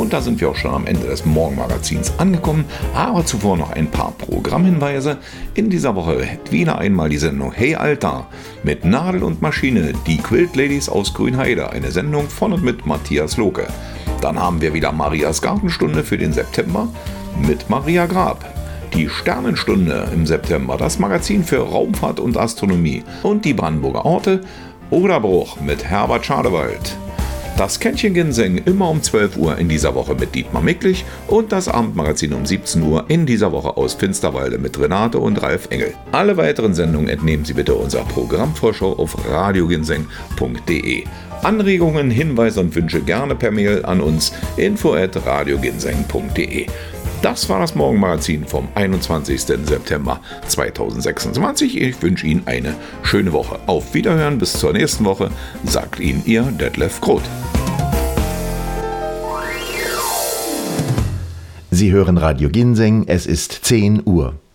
Und da sind wir auch schon am Ende des Morgenmagazins angekommen, aber zuvor noch ein paar Programmhinweise. In dieser Woche wieder einmal die Sendung Hey Alter mit Nadel und Maschine, die Quilt Ladies aus Grünheide, eine Sendung von und mit Matthias Lohke. Dann haben wir wieder Marias Gartenstunde für den September mit Maria Grab. Die Sternenstunde im September, das Magazin für Raumfahrt und Astronomie und die Brandenburger Orte. Oderbruch mit Herbert Schadewald. Das Kännchen Ginseng immer um 12 Uhr in dieser Woche mit Dietmar Micklich und das Abendmagazin um 17 Uhr in dieser Woche aus Finsterwalde mit Renate und Ralf Engel. Alle weiteren Sendungen entnehmen Sie bitte unserer Programmvorschau auf radioginseng.de. Anregungen, Hinweise und Wünsche gerne per Mail an uns info@radioginseng.de. Das war das Morgenmagazin vom 21. September 2026. Ich wünsche Ihnen eine schöne Woche. Auf Wiederhören, bis zur nächsten Woche, sagt Ihnen Ihr Detlef Groth. Sie hören Radio Ginseng, es ist 10 Uhr.